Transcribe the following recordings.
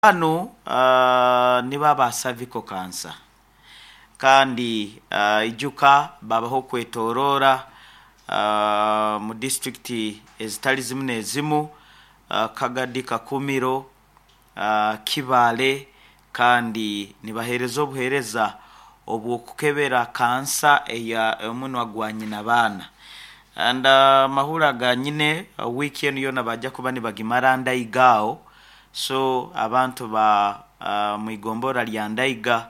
Hano niba ba cervical cancer kandi ijuka babaho kwetorora mu district ezitali zimu nezimu Kagadi Kakumiro Kibale kandi nibahereza obuhereza obwokukebera kansa eya omunwa gwa nyina bana and mahura ga nyine weekend yona bajja kuba nibagimara ndayigao. So abantu ba muigombora lya Ndaiga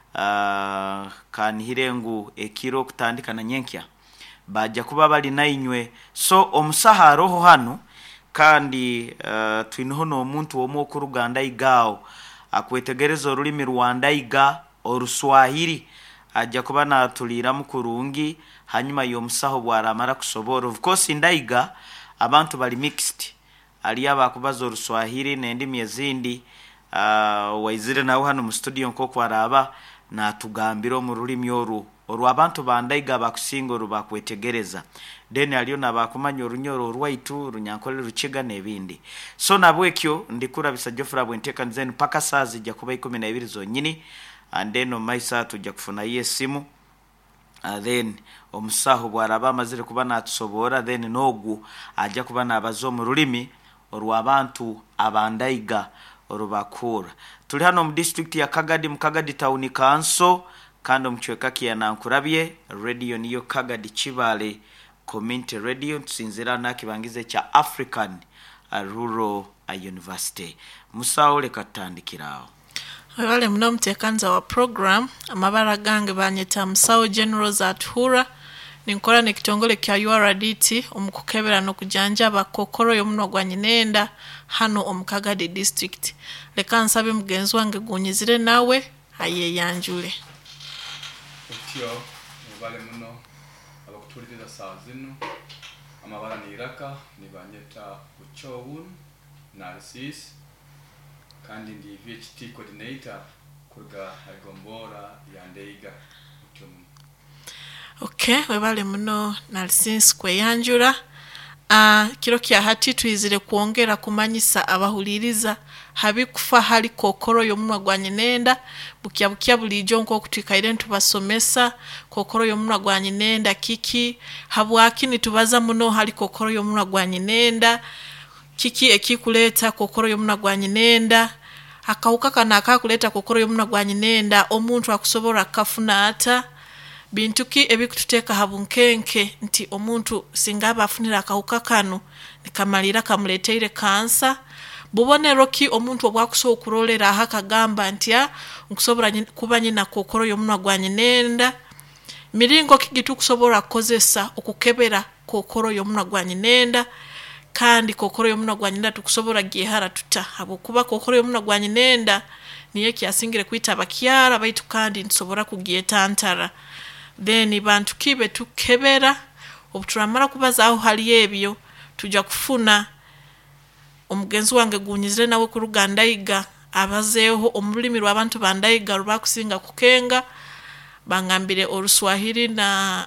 kanihirengu ekiro kutandika na nyenkya bajja kuba bali nainywe. So omusaha roho hano kandi twinoho n'omuntu omu okuruga Ndaigao akwetegereza olulimi rwa Ndaiga Oruswahili ajja kuba natulira mukurungi hanyuma y'omusaho bwaramara kusobora. Of course Ndaiga abantu bali mixed aliya bakubaza Oruswahili n'endimi ezindi waizire nawe hano mu studio nko kwaraba na tugambiro mu rulimi oru abantu bandaiga bakusinga oru bakwetegereza then aliyo nabakumanya orunyoro orwaitu runyankole rukiga nebindi. So nabwekyo ndikura bisajofura bwenteka nzeni paka sazi jja kuba 12 zonyini and then omaisa tujja kufuna yesimu then omusaho bwaraba amazire kuba natusobora then nogu ajja kuba nabazo mu rulimi orwabantu abandaiga orubakura. Tuli hano mu district ya Kagadi mu Kagadi town council kandi omuchweka kiya nankurabye radio niyo Kagadi Kibale community radio tusinzira nakibangize cha African Rural University. Musawo leka tutandikirawo. Wale mno mtekanza wa program amabara gange banyeta Musawo Generals at Hura ninkora nekitongole kya URDT omukukebera no kujanja bakokoro y'omunwa gwa nyinenda hano omukagadi district. Leka nsabe mugenzi wange gunyizire nawe ayeyanjule. Otyo wale muno abakutuliriza saa zino amabara niraka nibanyeta Uchowun Narcis kandi ndi VHT coordinator kuga Igombora ya Ndeiga Otyo. Okay, webale muno Narcis kweyanjura. Kiro kya hati tuizire kuongera kumanyisa abahuliriza habikufa hali kokoro y'omunwa gwa nyinenda bukia bulijo nko kutikaire ntubasomesa kokoro y'omunwa gwa nyinenda kiki habwakini tubaza muno hali kokoro y'omunwa gwa nyinenda kiki ekikuleta kokoro y'omunwa gwa nyinenda akauka kana akakuleta kokoro y'omunwa gwa nyinenda omuntu akusobora kafuna ata bintuki ebikututeka habunkenke nti omuntu singaba afunira akauka kanu nikamalira kamuleteire kansa bubonero ki omuntu obwakuso okurolera hakagamba nti nkusobora kuba nyina kokoro y'omunwa gwa nyinenda miringo kigitu kusobora kozesa okukebera kokoro y'omunwa gwa nyinenda kandi kokoro y'omunwa gwa nyinenda tukusobora gihara tuta habukuba kokoro y'omunwa gwa nyinenda niye kyasingire kwita abakyara baitu kandi nsobora kugietantara then bantu kibe tukebera obuturamara kubaza aho hali ebyo tujja kufuna omugenzi wange gunyizire nawe ku Rugandaiga abazeho omulimi rw'abantu bandaiga rubakusinga kukenga bangambire Oruswahili na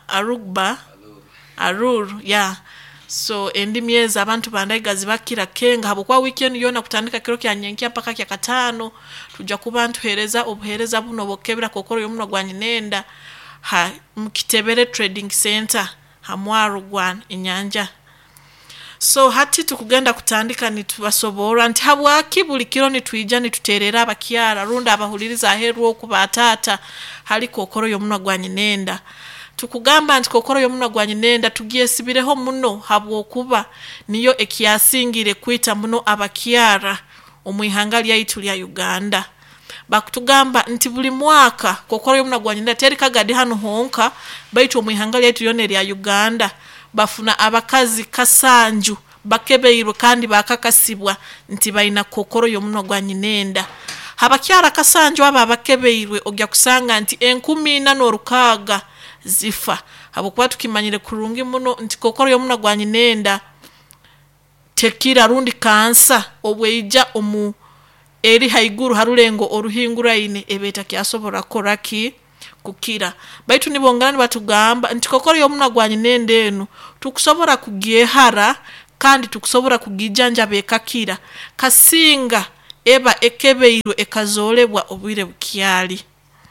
Arur yeah. So endimi eza abantu bandaiga zibakira kenga habukwa weekend yona kutandika kiro kya nyenkia paka kya katano tujja kubantu hereza obuhereza buno bokebera kokoro y'omunwa gwa nyinenda mukitebere trading center hamwaru gwan inyanja. So hati tukugenda kutandika nitubasobora nti habwaki buli kiro nituija nituterera abakyara runda abahuliriza aheru okubatata hali kokoro y'omunwa gwa nyinenda tukugamba nti kokoro y'omunwa gwa nyinenda tugiesibireho muno habwokuba niyo ekiyasingire kwita muno abakyara omwihanga lyaitu lya Uganda. Bakutugamba nti buli mwaka kokoro y'omunwa gwa nyinenda teri Kagadi hano honka baitu omwihanga lyaitu lyone lya Uganda bafuna abakazi kasanju bakebeirwe kandi bakakasibwa nti baina kokoro y'omunwa gwa nyinenda. Habakyara kasanju aba bakebeirwe ogya kusanga nti 116 zifa habukwa tukimanyire kurungi muno nti kokoro y'omunwa gwa nyinenda tekira rundi kansa obweija omu eri haiguru harulengo oruhinguraine ebeta kyasobora koraki kukira baitu nibongana batugamba nti kokoro y'omunwa gwa nyinenda eno tukusobora kugiehara kandi tukusobora kugijanja bekakira kasinga eba ekebeirwe ekazolebwa obwire bukyali.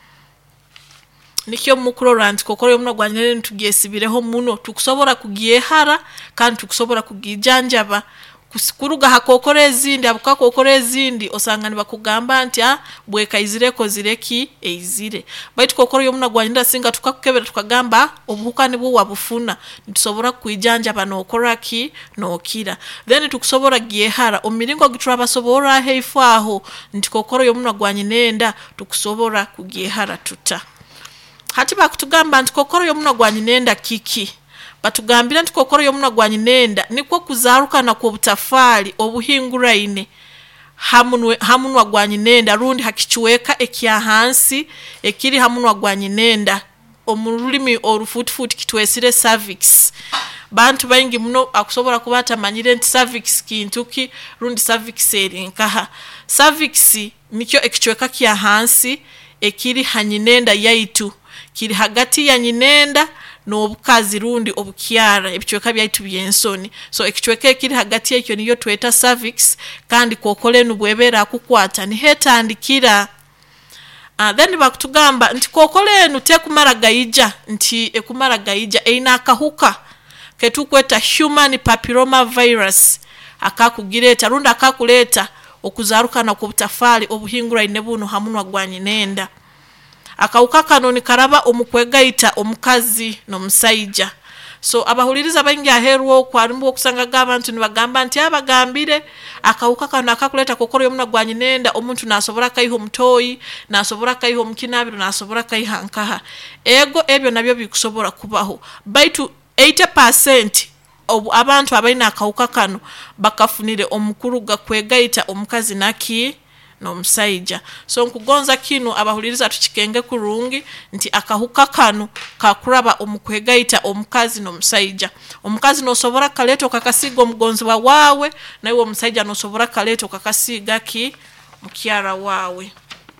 Nikyo mukurora nti kokoro y'omunwa gwa nyinenda ntugesibireho muno tukusobora kugyehara kandi tukusobora kugijanjaba kuruga hakokoro ezindi abukakokoro ezindi osanga nibakugamba nti bwekaizireko zireki eizire baitu kokoro y'omunwa gwa nyinenda singa tukakukebera tukagamba obuhuka nibwo wabufuna nitusobora kuijanjaba nokoraki nokira then tukusobora gyehara omiringo giturabasobora heifaho nti kokoro y'omunwa gwa nyinenda tukusobora kugyehara tuta. Hati bakutugamba nti kokoro y'omunwa gwa nyinenda kiki batugambira nti kokoro y'omunwa gwa nyinenda nikwo kuzarukana ku butafali obuhinguraine hamunwa gwa nyinenda rundi hakichweka ekya hansi ekiri hamunwa gwa nyinenda omululimi orufutufuti kitwesire cervix. Bantu baingi muno akusobora kubata manyire nti cervix kintuki rundi cervix eri nkaha. Cervix nikyo ekichweka kya hansi ekiri hanyinenda yaitu kiri hagati ya nyinenda n'obukazi rundi obukyara ebichweka byaitu byensoni. So ekichweka ekiri hagati ekyo niyo tweta cervix kandi kokole nubwebera akukwata ni hetandikira. Then bakutugamba nti kokole enu tekumara gaija nti ekumara gaija eina akahuka ketukweta human papilloma virus akakugireta rundi akakuleta okuzarukana ku butafali obuhingura inebuno hamunwa gwa nyinenda. Akauka kano ni karaba omukwegaita omukazi n'omusaija. So abahuliriza baingi aherwo kwarimbo okusanga abantu nibagamba nti abagambire akauka kano akakuleta kokoro y'omunwa gwa nyinenda omuntu nasobora kaiho mutoyi nasobora kaiho mukinabiru nasobora kaiha nkaha. Ego ebyo nabyo bikusobora kubaho baitu 80% abantu abaina akauka kano bakafunire omukuru gakwegaita omukazi naki n'omusaija. So nkugonza kino abahuliriza tukikenge kurungi nti akahuka kano kakuraba omukwegaita omukazi n'omusaija. Omukazi nosobora kaleto kakasiga omugonzwa wawe naye omusaija nosobora kaleto kakasiga ki mukyara wawe.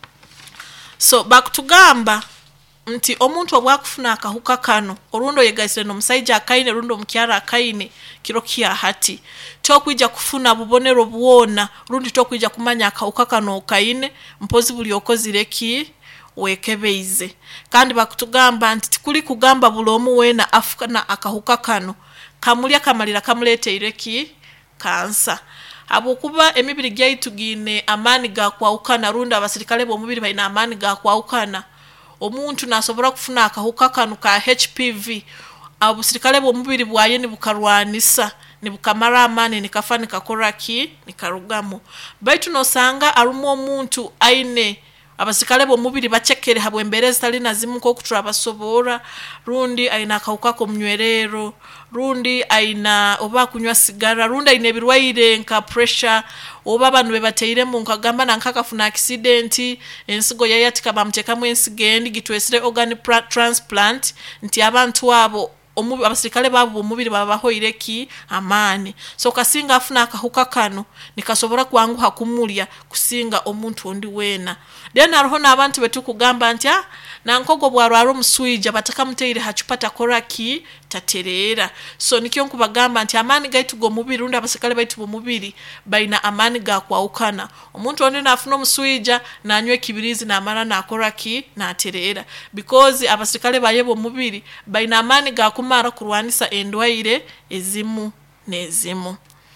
So bakutugamba nti omuntu obwakufuna akahuka kano orundo yegaisire n'omusaija akaine rundo mukyara akaine kiro kya hati tokwija kufuna bubonero buona rundi tokwija kumanya akahuka kano okaine mpozi buli okozireki wekebeize. Kandi bakutugamba nti tikuli kugamba bulomu wena afukana akahuka kano kamulya kamalira kamuleteireki kansa. Abokuba emibiri gyaitu gine amani ga kwaukana rundi abasirikale bomubiri baina amani ga kwaukana omuntu nasobora kufuna akahuka kanu ka HPV abusirikale bomubiri bwaye ni bukarwanisa ni bukamara amani nikafani kakoraki nikarugamo baitu nosanga arumo omuntu aine abasirikale bomubiri bachekere habwembereza tali nazimu ko kuturabasobora rundi aina akahuka ko mnywerero rundi aina oba kunywa sigara rundi aina ebirwaire nka pressure oba abantu bebateire mu nkagamba nankakafuna accident ensigo yayatika bamutekamu ensigendi gitwesire organ transplant nti abantu abo abasirikale babo omubiri babahoireki amani. So kasinga afuna akahuka kano nikasobora kwangu hakumulya kusinga omuntu ondi wena. Then aroho n'abantu betu kugamba nti nankogo bwarwaro muswija bataka muteire hachupata koraki taterera. So nikyo nkubagamba nti amani gaitu go mubiri rundi abasirikale baitu bo mubiri baina amani ga kwaukana. Omuntu ondi nafuna muswija nanywe kibirizi na amara na koraki na terera because abasirikale bayebo mubiri baina amani ga kumara kurwanisa endwaire ezimu nezimu.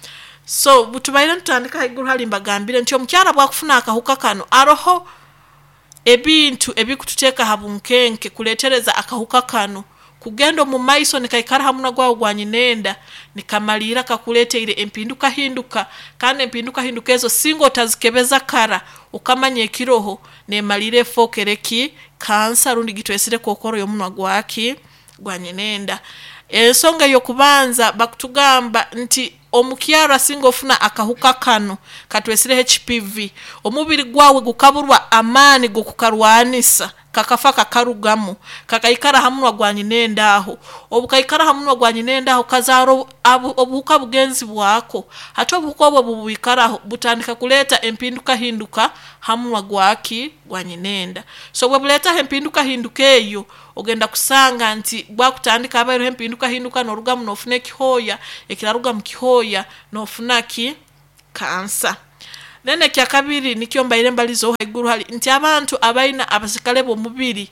So butubaira ntandika haiguru hali mbagambire nti omukyara bwakufuna akahuka kano aroho ebintu ebikututeka habunkenke kuletereza akahuka kano kugendo mu maiso nikaikara hamuna gwa gwanyinenda nikamalira kakuleteire empinduka hinduka kandi empinduka hinduka ezo singo tazikebeza kara ukamanye ekiroho ne malire fokereki kansa rundi gitwesire kokoro y'omunwa gwaki gwanyinenda. Ensonga yokubanza bakutugamba nti omukyara singo funa akahuka kano katwesire HPV omubiri gwawe gukaburwa amani gukukarwanisa kakafa kakarugamu kakaikara hamunwa gwanyinenda aho obukaikara hamunwa gwanyinenda aho kazaro obuka bugenzi bwako hato obuko obwo bubikaraho butandika kuleta empinduka hinduka hamunwa gwaki gwanyinenda. So bwe buleta empinduka hinduka eyo ogenda kusanga nti bwakutandika abairo empinduka hinduka norugamu nofune kihoya ekiraruga mu kihoya nofuna ki kansa. nene kya kabiri nikyo mbaire mbalizo haiguru hali nti abantu abaina abasikale bomubiri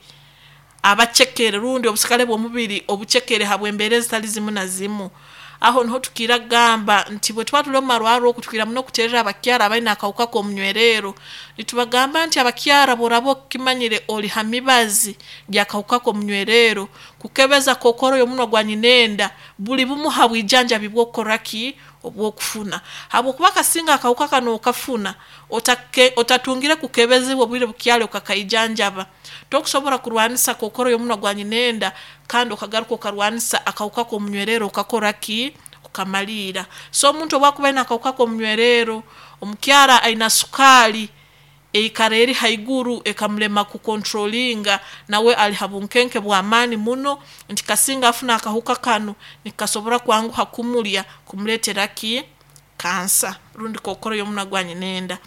abachekere rundi obusikale bomubiri obuchekere habwembereza talizimu na zimu aho nho tukira gamba nti bwe twatulo marwaro okutukira muno kuterera abakyara abaina akawuka ko munywerero nitubagamba nti abakyara borabo kimanyire oli hamibazi gya kawuka ko munywerero kukebeza kokoro yo muno gwaninenda buli bumu habwijanja bibwokoraki obwokufuna habo kubaka singa akawuka kano okafuna otatungire kukebezebwa bwire bukyale okakaijanjaba tokusobora kurwanisa kokoro yo muno gwaninenda kandi okagaruka okarwanisa akawuka ko munywerero okakoraki okamalira so omuntu obwakubaina akawuka ko munywerero omukyara aina sukali eikareri haiguru ekamlema kukontrolinga nawe ali habunkenke bwamani muno nti kasinga afuna akawuka kano nikasobora kwangu hakumulya kumleteraki kansa rundi kokoro yo muno gwaninenda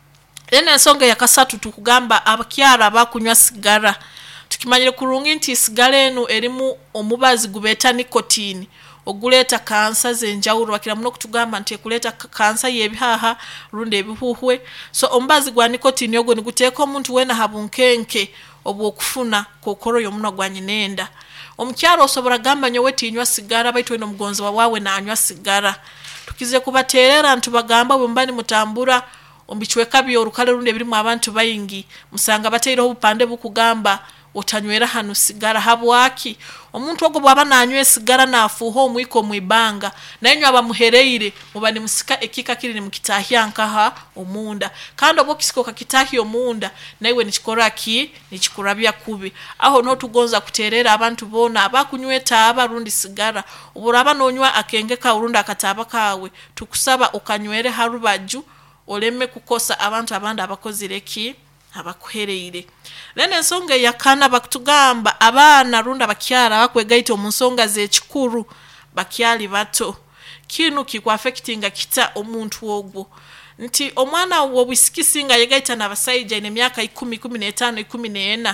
ene nsonga yakasatu tukugamba abakyara abakunywa sigara tukimanyire kurungi nti sigara eno erimu omubazi gubeta nikotini oguleta kansa zenjawulo bakira muno kutugamba nti ekuleta kansa yebihaha rundi ebihuhwe so omubazi gwa nikotini ogwo niguteeka omuntu wena habunkenke obwokufuna kokoro yo muno gwaninenda omukyaro osobora gamba nyowe tinywa sigara baitu eno mugonzi wawe nanywa sigara tukize kubaterera ntubagamba bwembani mutambura ombichweka byo olukale rundi ebirimu abantu bayingi musanga bateireho obupande bukugamba otanywera hanu sigara habwaki omuntu ogwo bwaba nanywe sigara nafuho omwiko mwibanga nanyo abamuhereire mubani musika ekika kiri mu kitahya nkaha omunda kandi obokisiko kakitahi omunda naiwe nikikoraki nikikurabya kubi aho no tugonza kuterera abantu bona abakunyweta abarundi sigara uburaba nonywa akengeka urundi akataba kawe tukusaba okanywere harubaju oleme kukosa abantu abandi abakozireki abakuhereire lene nsonga yakana bakutugamba abana runda bakyara bakwegaita omunsonga z'ekikuru bakyali bato kinu kikwa affectinga kita omuntu ogwo nti omwana wo bisikisinga yegaita nabasayija ine myaka 10 15 14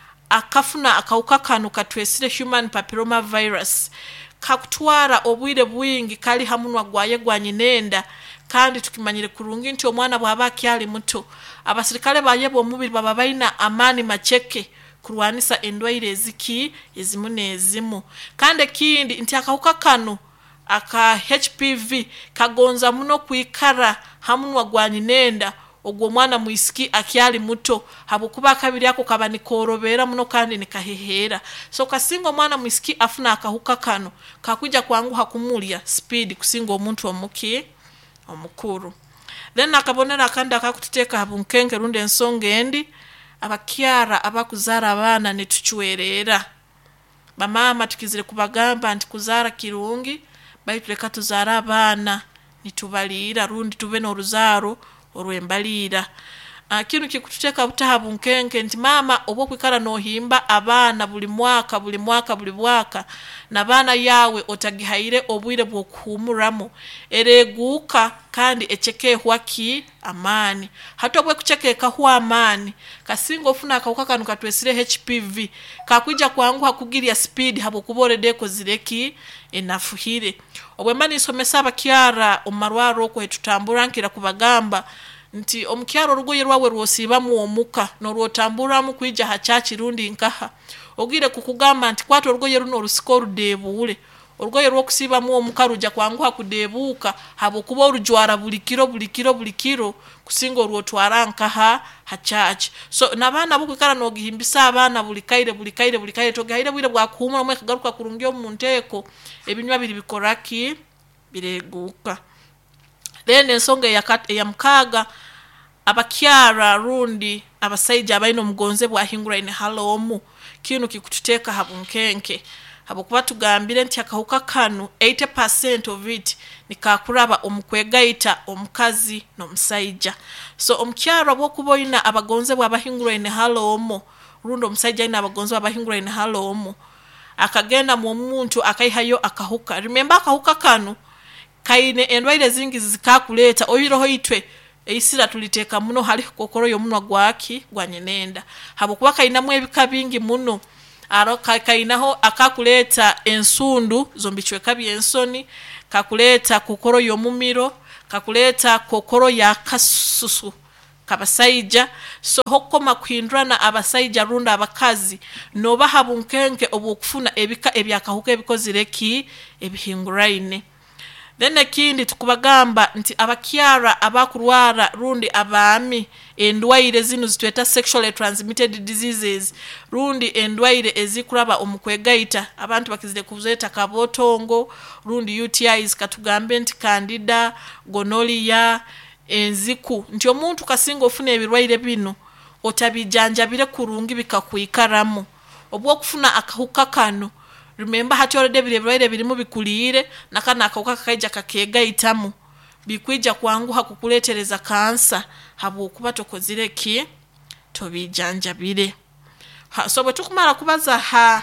akafuna akawuka kanu katwesire human papilloma virus kakutwara obwire bwingi kali hamunwa gwaye gwaninenda kandi tukimanyire kurungi nti omwana bwaba kyali muto abasirikale bayebo omubiri baba baina amani macheke kurwanisa endwaire eziki ezimu kandi kindi nti akawuka kano aka HPV kagonza muno kwikara hamunwa gwaninenda ogwo mwana muisiki akyali muto habukuba kabiri yako kabani korobera muno kandi nikahehera so kasinga mwana muisiki afuna akahuka kano kakuja kwangu hakumulya speed kusinga omuntu omuki omukuru then akabonera kandi akakuteka habunkenke runde ensonga endi abakyara abakuzara abana netuchwerera bamama tukizire kubagamba nti kuzara kirungi bayituleka tuzara abana nitubalira rundi tube n'oruzaro orwembalira kinu kikututeka butahabunkenke nti mama obwo kwikara nohimba abana buli mwaka na bana yawe otagihaire obwire bwo kuhumuramo ereguka kandi echeke hwaki amani hatobwe kuchekeka huwa amani kasingo ofuna akawuka kanu katwesire HPV kakwija kwangu hakugiria speed habo kubore deko zireki enafuhire obwemani somesa abakyara omarwaro ko etutambura nkira kubagamba nti omukyaro rugoye rwawe rwosiba mu omuka no rwotambura mu kwija hachachi rundi nkaha ogire kukugamba nti kwato rugoye runo rusikoru debule urugoye rwo kusiba mu omuka ruja kwangu hakudebuka habo kuba urujwara buli kiro kusingo rwotwara nkaha hachachi so nabana bukukara no gihimbisa abana buli kaire togaire bwire bwa kuhumura mwe kagaruka kurungyo mu nteko ebinywa biri bikoraki bireguka then ensonga ya mkaga abakyara rundi abasayija abaino mugonze bwa hingura ine halomu kinu kikututeka habunkenke habo kuba tugambire nti akahuka kanu 80% of it nikakuraba omukwegaita omukazi no musayija so omukyara bwo kuboyina abagonze bwa bahingura ine halomu rundo musayija ina abagonze bwa bahingura ine halomu akagenda mu muntu akaihayo akahuka remember akahuka kanu kaine endwaire zingi zikakuleta oyiroho itwe eisira tuliteka muno hali kokoro yo munwa gwaki gwanyenenda habo kuba kaina mwebika bingi muno aro kainaho akakuleta ensundu zombichwe kabi ensoni kakuleta kokoro yo mumiro kakuleta kokoro ya kasusu kabasayija so hokoma kwindrana abasayija runda abakazi noba habunkenke obukufuna ebika ebyakahuka ebikozireki ebihinguraine. Then ekindi tukubagamba nti abakyara abakurwara rundi abami endwaire zinu zitweta sexually transmitted diseases rundi endwaire ezikuraba omukwegaita abantu bakizire kuzeta kabotongo rundi UTIs katugambe nti candida gonorrhea enziku nti omuntu kasinga ofuna ebirwaire bino otabijanjabire kurungi bikakwikaramu obwokufuna akahuka kano. Remember hati already birwaire birimu bikulire nakana akauka kakaija kakegaitamu bikwija kwangu hakukuletereza kansa habo kuba tokozire ki tobijanjabire so bwe tukumara kubaza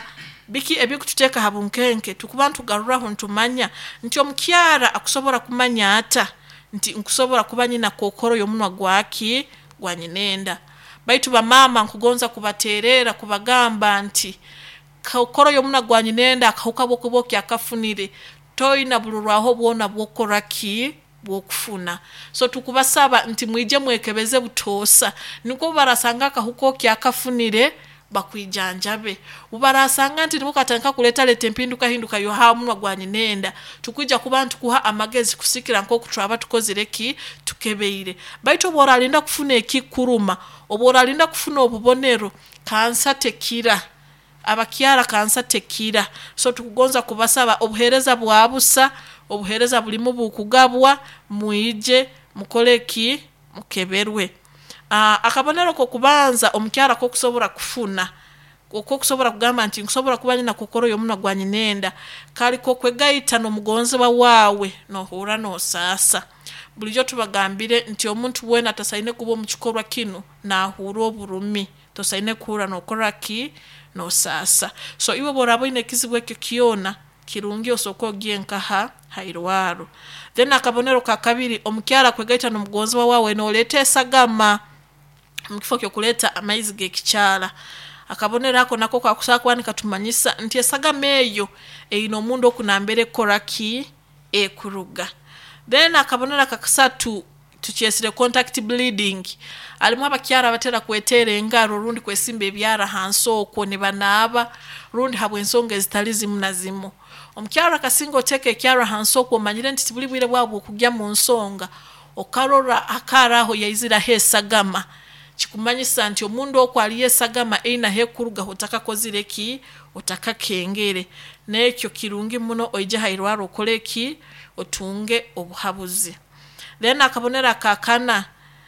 biki ebikututeka habunkenke tukubantu garuraho ntumanya nti omukyara akusobora kumanya ata nti nkusobora kubanyina kokoro yomunwa gwaki gwanyinenda baitu ba mama nkugonza kubaterera kubagamba nti kokoro yomuna gwanyinenda akahuka bokuboki akafunire toina bulurwaho bwona bwokoraki bwokufuna so tukubasaba nti mwije mwekebeze butosa niko barasanga akahuko kyakafunire bakwijanjabe ubarasanga nti mukatanka kuleta lete mpinduka hinduka yo hamunwa gwanyinenda tukujja kubantu kuha amagezi kusikira nko kutraba tukozireki tukebeire baito boralinda kufuna ekikuruma oboralinda kufuna obubonero kansa tekira abakyara kansa tekira so tukugonza kubasaba obuhereza bwabusa obuhereza bulimu bukugabwa muije mukoleki mukeberwe akabonero ko kubanza omukyara ko kusobora kufuna ko kusobora kugamba nti nkusobora kubanyina kokoro yomunwa gwanyinenda kali ko kwegaita no mugonze wawe no hura no sasa bulijo tubagambire nti omuntu bwena tasaine kubo mukikorwa kino na huro oburumi tosaine kura no koraki no sasa so iwe borabo ine kizibwe kiona kirungi osoko gienkaha hairwaro then akabonero kakabiri omukyara kwegaita no mugonzi wawe no letesa gama mukifo kyo kuleta amaizi gekikyala akabonero ako nako kwakusakwana katumanyisa nti esaga meyo eino omundu okunambere koraki ekuruga then akabonero kakasatu tukyesire contact bleeding alimu abakyara abatera kwetera engaro rundi kwesimba ebyara hanso okwo ne banaba rundi habwe ensonga ezitali zimu na zimu omukyara kasinga oteke ekyara hanso okwo manyire nti tibulibwire bwabwo okugya mu nsonga okarora akaraho yaizira hesagama kikumanyisa nti omundu okwali yesagama eina hekuruga otakakozireki otakakengere nekyo kirungi muno oije hairwaro koleki otunge obuhabuzi. Then akabonera kakana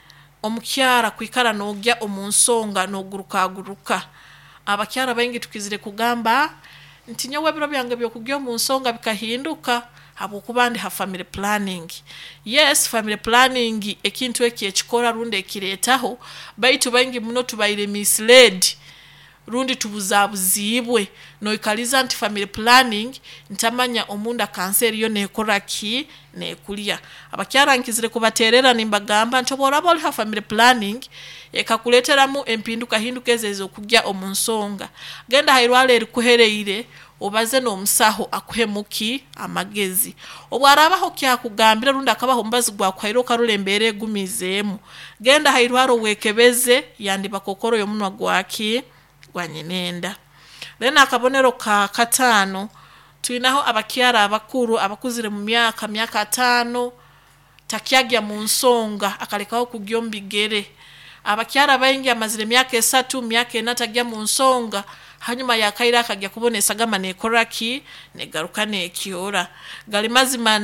omukyara kwikara nogya omunsonga noguruka abakyara baingi tukizire kugamba nti nyowe biro byange byokugya omunsonga bikahinduka abo kubandi ha family planning. Yes, family planning ekintu ekikora runde ekiretaho baitu baingi muno tubaire misled rundi tubuzabuzibwe no ikaliza nti family planning ntamanya omunda kanseri yo nekoraki nekulia abakyara nkizire kubaterera nimbagamba ntobora boli ha family planning ekakuleteramu empinduka hinduka ezezo kugya omunsonga genda hairwale erikuhereire obaze no musaho akuhemuki amagezi obwarabaho kyakugambira rundi akabaho mbazi gwa kwairo karulembere gumizemu genda hairwaro wekebeze yandi bakokoro yomunwa gwaki gwanyinenda. Then akabonero ka katano tuinaho abakyara abakuru abakuzire mu myaka 5 takyagya mu nsonga akalekaho kugyombigere abakyara baingi amazire myaka 3 myaka 4 tagya mu nsonga hanyuma yakaira akagya kubonesa gama nekoraki negaruka nekiora gali mazima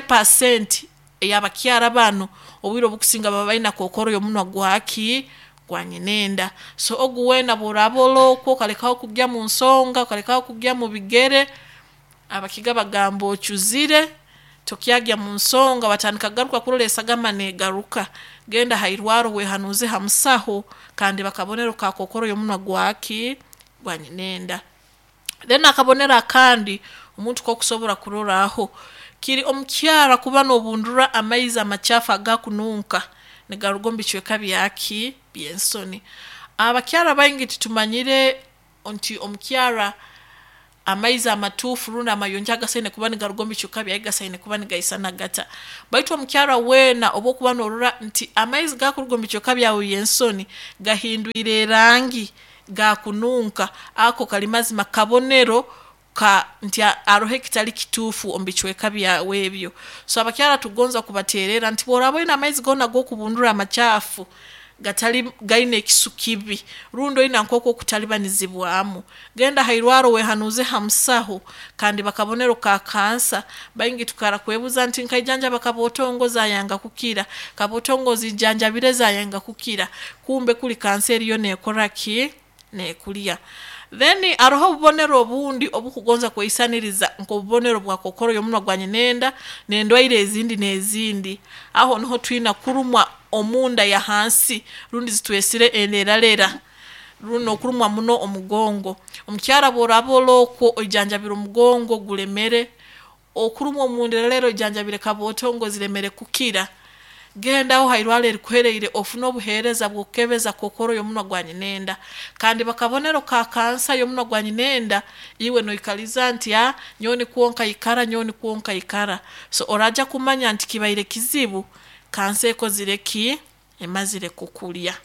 90% eyabakyara bano obwiro bukusinga babaina kokoro yomunwa gwaki gwanyinenda so oguwena borabolo ko kalekaho kugya mu nsonga kalekaho kugya mu bigere abakiga bagambo cyuzire tokyagya mu nsonga batandika garuka kurolesa gama negaruka genda hairwaro we hanuze hamsaho kandi bakabonero ka kokoro yomunwa gwaki gwanyinenda. Then akabonera kandi umuntu ko kusobora kuroraho kiri omukyara kuba no bundura amaiza amachafa gakununka negarugombi chweka byaki byensoni abakyara baingi tutumanyire onti omukyara amaizi amatuufu rundi amayonja agasaine kuba nigaruga omubicuka byaye gasaine kuba nigaisana gata baitu omukyara weena oba okuba norora nti amaizi gakuruga omubicuka byawe yensoni gahindwire erangi gakununka ako kali mazima kabonero ka nti arohe kitali kituufu omubicuka byawe ebyo so abakyara tugonza kubateerera nti borabo ina amaizi gona gokubundura amachafu gatali gaine kisukibi rundo ina nkoko kutalibanizibwamu genda hairwaro we hanuze hamsaho kandi bakabonero ka kansa bayingi tukara kwebuza nti nkajanja bakabotongo zayanga kukira kabotongo zijanja bireza yanga kukira kumbe kuli kanseri yo nekoraki nekulia then aroho bubonero obundi obukugonza kwesaniriza nko bubonero bwa kokoro yomunwa gwanyenenda nendwaire ezindi nezindi aho niho twina kurumwa omunda ya hansi rundi zitwesire eneralera runo kurumwa muno omugongo omukyara boraboloko ojanjabira omugongo gulemere okurumwa omunda lero ojanjabire kabotongo zilemere kukira genda aho hairwale rikwereire ofuna obuhereza bwokebeza kokoro yomunwa gwanyenenda kandi bakabonero ka kansa yomunwa gwanyenenda iwe noikaliza nti nyoni kuonka ikara so oraja kumanya nti kibaire kizibu kansa eko zireki emazire kukulia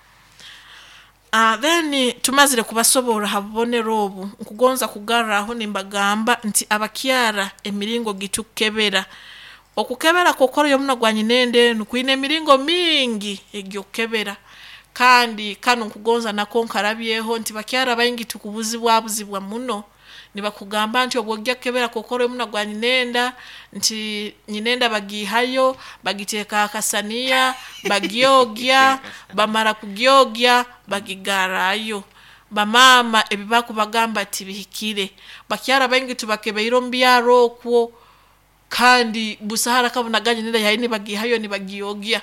then tumazire kubasobora habonero obu nkugonza kugara aho nimbagamba nti abakyara emiringo gitukebera okukebera kokoro yomunwa gwanyenende nukwine emiringo mingi egyokebera kandi kanu nkugonza nako nkarabyeho nti bakyara bayingi tukubuzibwa muno nibakugamba nti obwogya kebera kokoro yomunwa gwanyenenda nti nyinenda bagihayo bagiteka akasania bagyogya bamara kugyogya bagigarayo bamama ebibaku bagamba tibihikire bakyara bayingi tubakebeiro mbyaro okwo kandi busahara kabona ganyinenda yaine bagihayo ni bagiyogya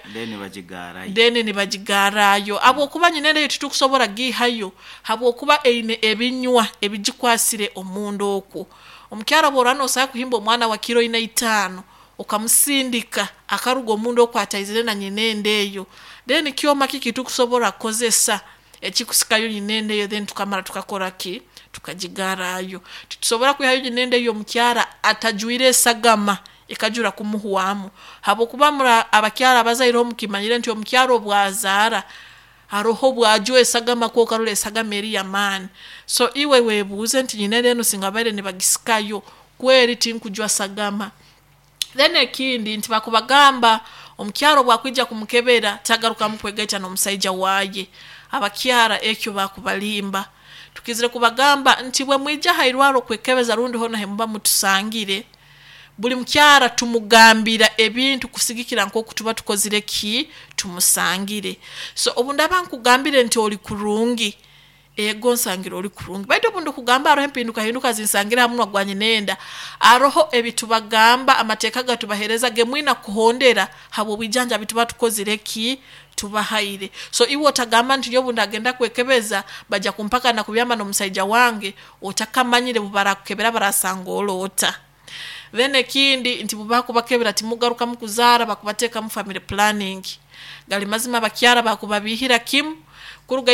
deni nibagigarayo abo kuba nyinenda yetu tukusobora gihayo habo kuba eine ebinywa ebijikwasire omundu okwo omukyara borano sa kuhimba omwana wa kilo 5 okamusindika akarugo omundu okwo atayizire na nyinenda eyo deni kyoma kiki tukusobora kozesa ekikusikayo nyinenda eyo then tukamara tukakora ki tukajigarayo tusobora kuyayo nyinenda eyo mukyara atajuire sagama ekajura kumuhuwamu habo kubamura abakyara abazairo mukimanyire nti omukyara obwazara aroho bwajwe sagama ko karule sagama eri ya man so iwe webuze nti nyinenda eno singabare ne bagisikayo kweri tinkujwa sagama then ekindi nti bakubagamba omukyara bwakwija kumukebera tagaruka mukwegecha no musaija waye abakyara ekyo bakubalimba tukizire kubagamba nti bwe mwija hairwaro kwekebeza rundi hona hemba mutusangire buli mukyara tumugambira ebintu kusigikira nko kutuba tukozire ki tumusangire so obundaba nkugambire nti oli kurungi ego nsangire oli kurungi baito bundu kugamba aroho empinduka hinduka zinsangira munwa gwanyenenda aroho ebitubagamba amateka gatubahereza gemwina kuhondera habo bijanja bituba tukozire ki tubahaire so iwo otagamba nti yobu ndagenda kwekebeza baja kumpaka na kubyama no musaija wange otakamanyire bubara kukebera barasanga olota then ekindi nti bubako bakebera timugaruka mukuzara bakubateka mu family planning gali mazima bakyara bakubabihira kim kuruga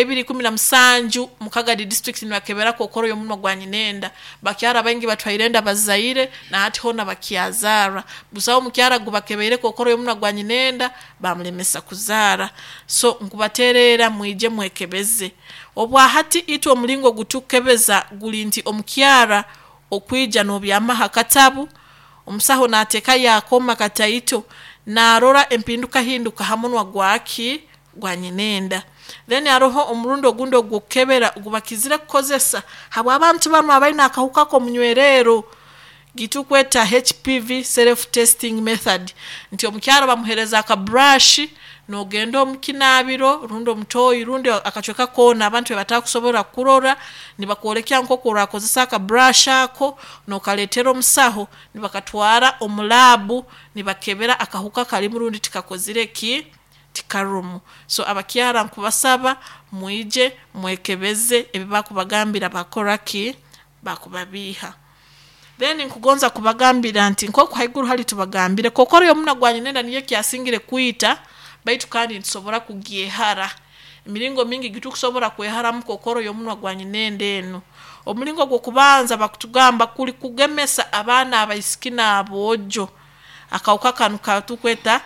2017 mukagadi district ni bakebera kokoro yomunwa gwanyenenda bakyara bangi batwairenda bazaire na hati hona bakyazara busawo mukyara gubakebere kokoro yomunwa gwanyenenda bamlemesa kuzara so nkubaterera mwije mwekebeze obwa hati itu omulingo gutukebeza gulinti omukyara okwija no byamaha katabu omusaho nateka yakoma kataito narora empinduka hinduka hamunwa gwaki gwanyenenda then aroho omurundo gundo gukebera gubakizire kukozesa habo abantu bamwe abaina akahuka ko munywerero gitukweta HPV self testing method nti omukyara bamuhereza aka brush no gendo mukinabiro rundo mutoyi rundo akachweka kona abantu batakusobora kurora nibakolekya nko kurakozesa aka brush ako no kaletero musaho nibakatwara omulabu nibakebera akahuka kali murundi tikakozire ki tikarumu so abakyara nkubasaba mwije mwekebeze ebibakubagambira bakoraki bakubabiha then nkugonza kubagambira nti nko haiguru hali tubagambire kokoro yomunwa gwanyenenda niyo kyasingire kuita baitu kandi nsobora kugiehara emiringo mingi gitukusobora kweharamu kokoro y'omunwa gwa nyinende eno. Omulingo gwo kubanza bakutugamba kuli kugemesa abaana abaisikina abojo akawuka kanu katukweta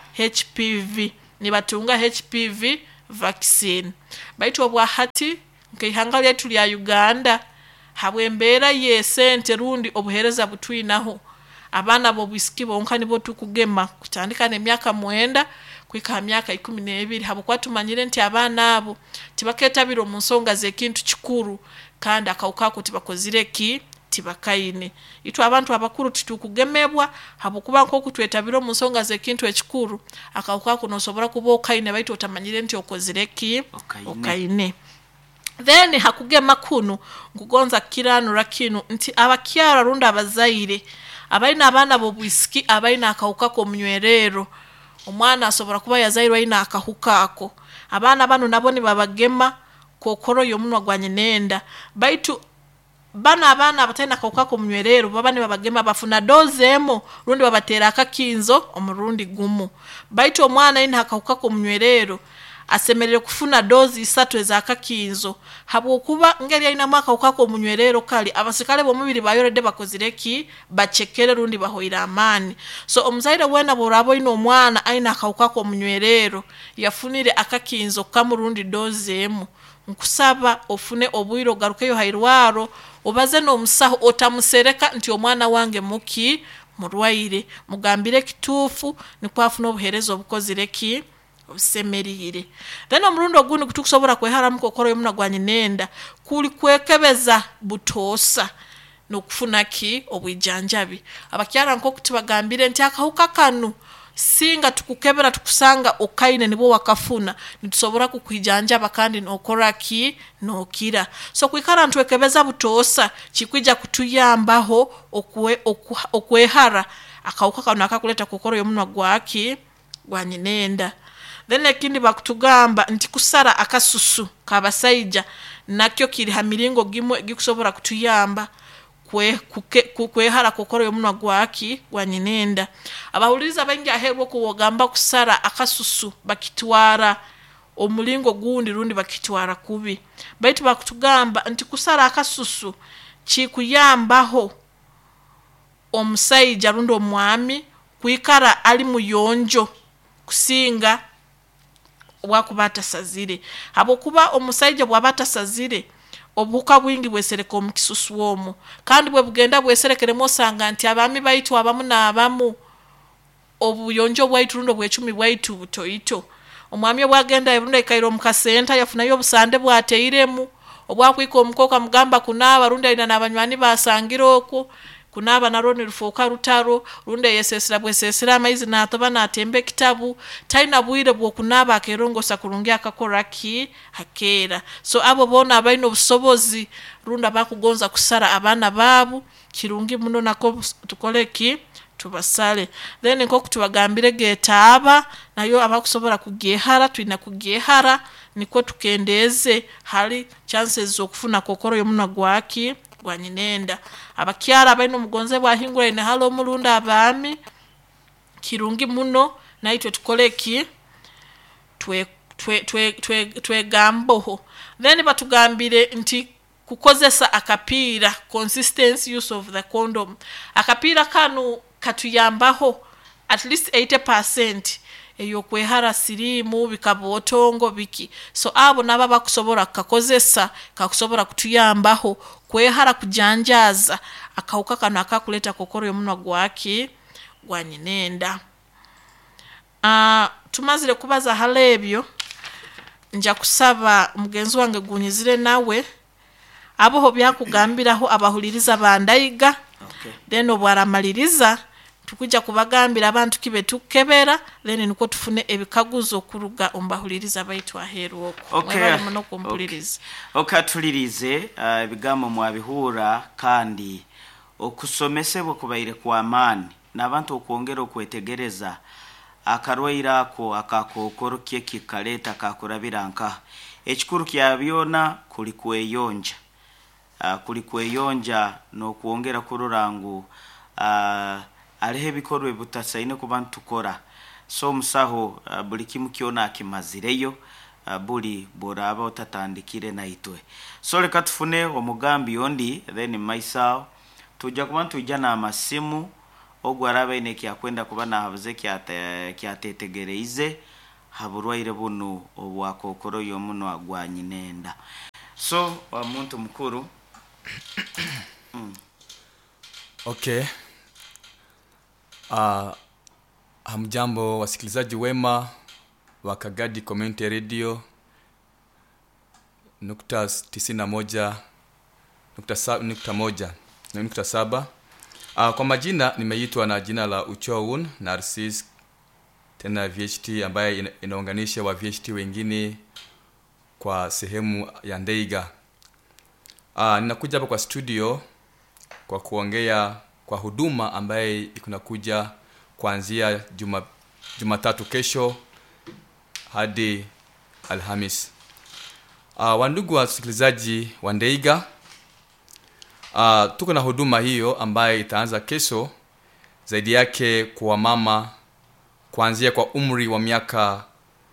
HPV ni batunga HPV vaccine. Baitu obwa hati nkihanga lyetu lya Uganda habwembeera yesente rundi obuhereza butwinaho abaana bo bwisiki bonka nibo tukugema kutandika n'emyaka 9 kwika myaka 12 habukwa tumanyire nti abaana abo tibaketabiro mu nsonga z'ekintu kikuru kandi akawukako tibakozire ki tibakaine. Itu abantu abakuru titukugemebwa habukuba nko kutwetabiro mu nsonga z'ekintu ekikuru akawukako nosobora kuba okaine baitu otamanyire nti okozire ki okaine. Then hakugema kuno ngugonza kiranura kino nti abakyara runda abazaire abaina abana bo bwisiki abaina akawukako munywerero omwana asobora kuba yazairwa ina akahukako abana bano nabo ni babagema kokoro y'omunwa gwa nyinenda baitu bana abana abatena akawukako munywerero baba ni babagema bafuna doze emo rundi babatera akakinzo omurundi gumu baitu omwana ina akawukako munywerero asemerere kufuna dozi 3 ezakakinzo habukuba ngeri aina mwaka ukako munywerero kali abasikale bomubiri bayorede bakozire ki bachekere rundi bahoira amani. So omuzaire wena borabo ino omwana aina akawukako munywerero yafunire akakinzo kamurundi dozi emu nkusaba ofune obwiro garukeyo hairwaro obaze no musaho otamusereka nti omwana wange muki murwaire mugambire kitufu ni kwafuna obuherezo obukozire ki obusemerire. Then omurundo guno kutukusobora kweharamu kokoro y'omunwa gwa nyinenda kuli kwekebeza butosa nokufuna ki obwijanjabi abakyara nko kutibagambire nti akawuka kanu singa tukukebera tukusanga okaine nibo wakafuna nitusobora kukwijanjaba kandi nokora ki nokira. So kwikara ntwekebeza butosa chikwija kutuyambaho okwehara akawuka kanu akakuleta kokoro y'omunwa gwaki gwa nyinenda. Then ekindi bakutugamba nti kusara akasusu kabasaija nakyo kiri hamiringo gimwe gikusobora kutuyamba kwehara kokoro y'omunwa gwaki gwa nyinenda. Abahuliriza bengi aherwo kuwogamba kusara akasusu bakitwara omulingo gundi rundi bakitwara kubi baitu bakutugamba nti kusara akasusu chikuyambaho omusaija rundi omwami kwikara ali muyonjo kusinga wakubata sazire habokuba omusaija bwabata sazire obuka bwingi bwesereka omukisusu womo kandi bwe bugenda bweserekeremo sanga nti abami baitu abamu na abamu obuyonjo bwaitu rundo bwe10 bwaitu butoito omwami bwagenda ebundo ikairo mukasenta yafunayo obusande bwateiremu obwakwika omukoka mugamba kunaba runda ina nabanywani basangiroko kunaba naroni rufoka rutaro runde yesesira bwesesira amaizi natoba natembe kitabu taina bwire bwo kunaba akerongo sakurungia akakoraki hakera. So abo bona abaino busobozi runda bakugonza kusara abana babu kirungi muno nako tukoleki tubasale. Then nko kutubagambire getaaba nayo abakusobora kugehara twina kugehara niko tukendeze hali chances zokufuna kokoro y'omunwa gwaki gwa nyinenda. Abakyara baino mugonze bwahingura ine halo mulunda abami kirungi muno naitwe tukoleki twe gamboho. Then batugambire nti kukozesa akapira consistent use of the condom akapira kanu katuyambaho at least 80% eyo kwehara sirimu bikabotongo biki. So abo naba bakusobora kakozesa kakusobora kutuyambaho kwehara kujanjaza akawuka kanu akakuleta kokoro y'omunwa gwaki gwa nyinenda. Tumazire kubaza halebyo nja kusaba mugenzi wange gunyizire nawe aboho byakugambiraho abahuliriza bandayiga then obwaramaliriza tukuja kubagambira abantu kibe tukebera then niko tufune ebikaguzo kuruga ombahuliriza baitu aheru okwo mwebale muno kumpuliriza okatulirize ebigamo mwabihura kandi okusomesebwa kubaire kwa amani n'abantu okwongera okwetegereza akarwaira ako akakokoro kye kaleta kakurabiranka ekikuru kya byona kuli kweyonja no kuongera kururangu alihe bikorwe butasaine ku bantu kora. So musaho buli kimu kyona akimazireyo buli boraba otatandikire naitwe. So leka tufune omugambi ondi then maisao tujja kuba tujja na amasimu ogwaraba ine kyakwenda kuba nahabuze kyatetegereize haburwaire buno obwakokoro yomuno agwanyinenda. So omuntu mukuru Okay. Hamjambo wasikilizaji wema wa Kagadi Community Radio .91.1.7. Kwa majina nimeitwa na jina la Uchowun Narcis tena VHT ambaye inaunganisha wa VHT wengine kwa sehemu ya Ndeiga. Ninakuja hapa kwa studio kwa kuongea kwa huduma ambaye ikunakuja kuanzia Jumatatu kesho hadi Alhamis. Wandugu wasikilizaji wa Ndeiga, tuko na huduma hiyo ambaye itaanza kesho, zaidi yake kwa mama kuanzia kwa umri wa miaka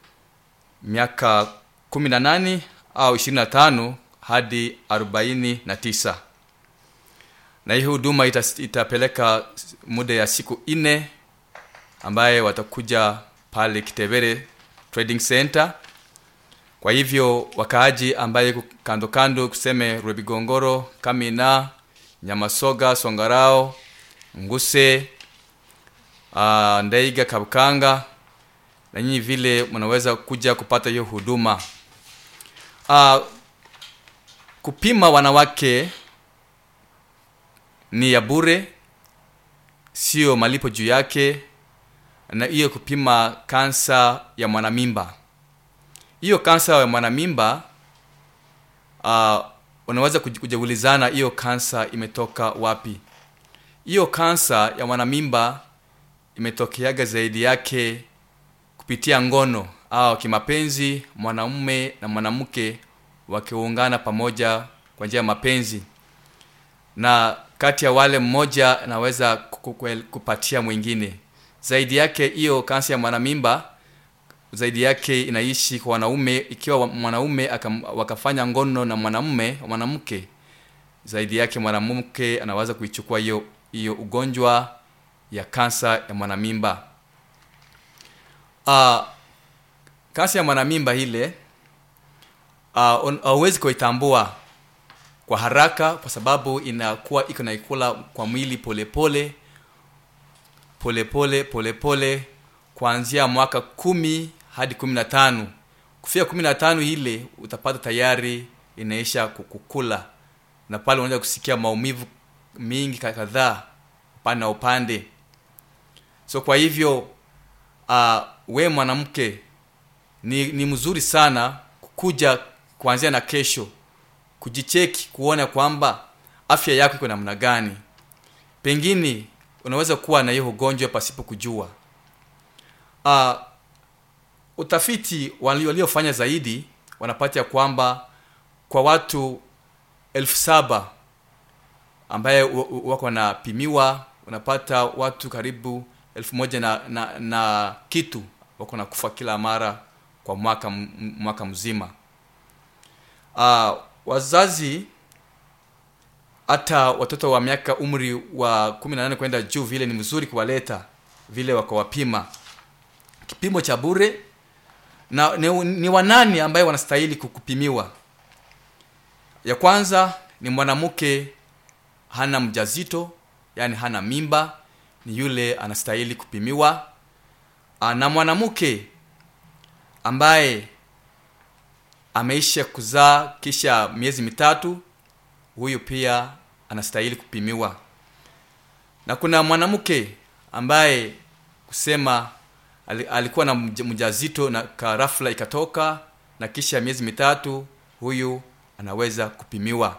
18 au 25 hadi 49. Na hii huduma itapeleka muda ya siku 4 ambaye watakuja pale Kitebere Trading Center. Kwa hivyo wakaaji ambaye kando kando kuseme Rwebigongoro, Kamina, Nyamasoga, Songarao, Nguse, Ndeiga, Kabukanga, na nyinyi vile mnaweza kuja kupata hiyo huduma. Kupima wanawake ni ya bure, sio malipo juu yake. Na hiyo kupima kansa ya mwanamimba. Hiyo kansa ya mwanamimba unaweza kujiulizana hiyo kansa imetoka wapi. Hiyo kansa ya mwanamimba imetokeaga zaidi yake kupitia ngono au kimapenzi, mwanamume na mwanamke wakiungana pamoja kwa njia ya mapenzi. Na kati ya wale mmoja anaweza kupatia mwingine. Zaidi yake hiyo kansa ya mwanamimba zaidi yake inaishi kwa wanaume. Ikiwa mwanaume wakafanya ngono na mwanamke, zaidi yake mwanamke anaweza kuichukua hiyo ugonjwa ya kansa ya mwanamimba. Kansa ya mwanamimba ile hauwezi kuitambua kwa haraka kwa sababu inakuwa iko na ikula kwa mwili polepole kuanzia mwaka 10 hadi 15. Kufika 15 ile utapata tayari inaisha kukula, na pale unaweza kusikia maumivu mingi kadhaa upande. So kwa hivyo we mwanamke ni mzuri sana kuja kuanzia na kesho kujicheki kuona kwamba afya yako iko namna gani. Pengine unaweza kuwa na hiyo ugonjwa pasipo kujua. Utafiti waliofanya zaidi wanapata kwamba kwa watu 7,000 ambaye wako na pimiwa, unapata watu karibu 1,000 na kitu wako na kufa kila mara kwa mwaka mzima. Wazazi hata watoto wa miaka umri wa 18 kwenda juu vile ni mzuri kuwaleta vile wakawapima. Kipimo cha bure. Na ni wanani ambaye wanastahili kukupimiwa? Ya kwanza ni mwanamke hana mjazito, yani hana mimba, ni yule anastahili kupimiwa. Na mwanamke ambaye ameisha kuzaa kisha miezi 3, huyu pia anastahili kupimiwa. Na kuna mwanamke ambaye kusema alikuwa na mjazito na karafla ikatoka na kisha miezi 3, huyu anaweza kupimiwa.